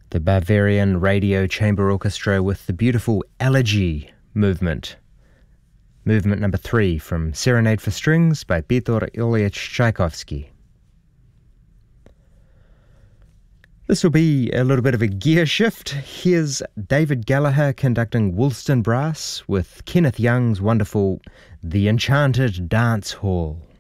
The Bavarian Radio Chamber Orchestra with the beautiful Elegy movement. Movement number 3 from Serenade for Strings by Peter Ilyich Tchaikovsky. This will be a little bit of a gear shift. Here's David Gallagher conducting Woolston Brass with Kenneth Young's wonderful The Enchanted Dance Hall.